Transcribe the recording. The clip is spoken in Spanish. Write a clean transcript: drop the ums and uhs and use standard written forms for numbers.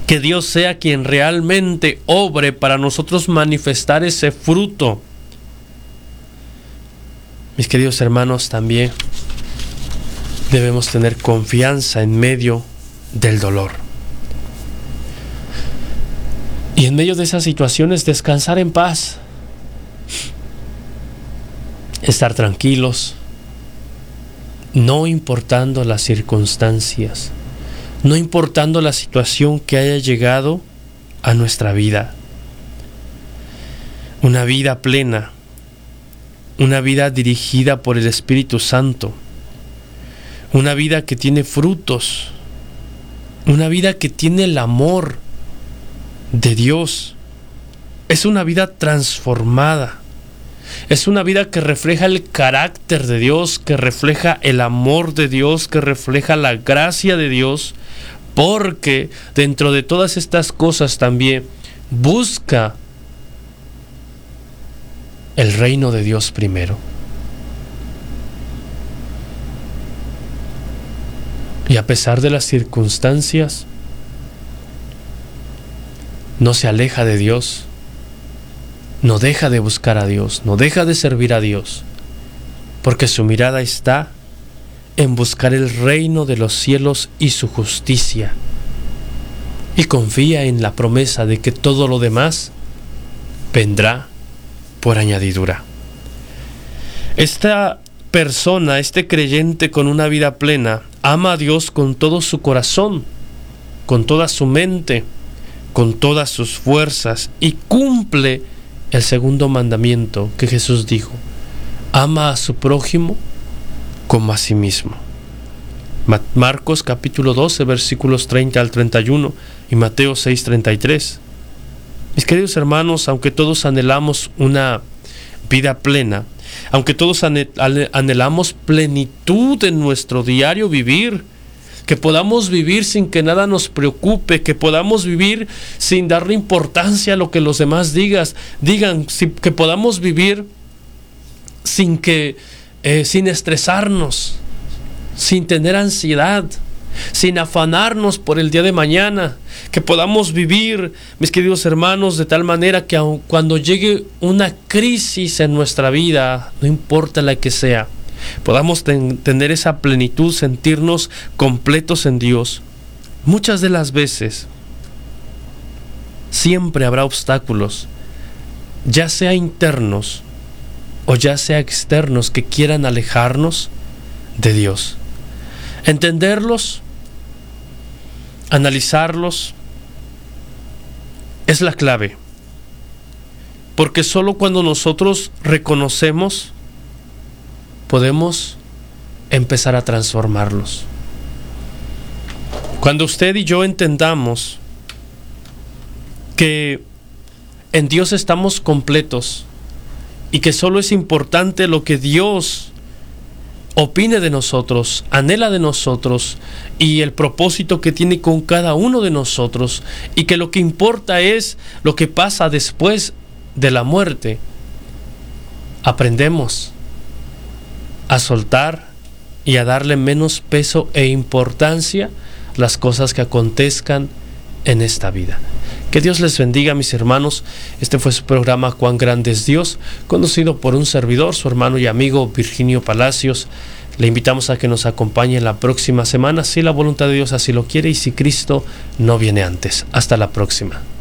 Que Dios sea quien realmente obre para nosotros manifestar ese fruto. Mis queridos hermanos, también debemos tener confianza en medio del dolor. Y en medio de esas situaciones, descansar en paz. Estar tranquilos, no importando las circunstancias, no importando la situación que haya llegado a nuestra vida. Una vida plena, una vida dirigida por el Espíritu Santo, una vida que tiene frutos, una vida que tiene el amor de Dios. Es una vida transformada. Es una vida que refleja el carácter de Dios, que refleja el amor de Dios, que refleja la gracia de Dios, porque dentro de todas estas cosas también busca el reino de Dios primero. Y a pesar de las circunstancias, no se aleja de Dios. No deja de buscar a Dios, no deja de servir a Dios, porque su mirada está en buscar el reino de los cielos y su justicia, y confía en la promesa de que todo lo demás vendrá por añadidura. Esta persona, este creyente con una vida plena, ama a Dios con todo su corazón, con toda su mente, con todas sus fuerzas, y cumple el segundo mandamiento que Jesús dijo: ama a su prójimo como a sí mismo. Marcos capítulo 12 versículos 30 al 31 y Mateo 6:33. Mis queridos hermanos, aunque todos anhelamos una vida plena, aunque todos anhelamos plenitud en nuestro diario vivir, que podamos vivir sin que nada nos preocupe, que podamos vivir sin darle importancia a lo que los demás digan, que podamos vivir sin estresarnos, sin tener ansiedad, sin afanarnos por el día de mañana, que podamos vivir, mis queridos hermanos, de tal manera que aun cuando llegue una crisis en nuestra vida, no importa la que sea, podamos tener esa plenitud, sentirnos completos en Dios. Muchas de las veces siempre habrá obstáculos, ya sea internos o ya sea externos, que quieran alejarnos de Dios. Entenderlos, analizarlos, es la clave, porque solo cuando nosotros reconocemos podemos empezar a transformarlos. Cuando usted y yo entendamos que en Dios estamos completos y que solo es importante lo que Dios opine de nosotros, anhela de nosotros y el propósito que tiene con cada uno de nosotros, y que lo que importa es lo que pasa después de la muerte, aprendemos a soltar y a darle menos peso e importancia a las cosas que acontezcan en esta vida. Que Dios les bendiga, mis hermanos. Este fue su programa Cuán Grande es Dios, conducido por un servidor, su hermano y amigo Virginio Palacios. Le invitamos a que nos acompañe la próxima semana, si la voluntad de Dios así lo quiere y si Cristo no viene antes. Hasta la próxima.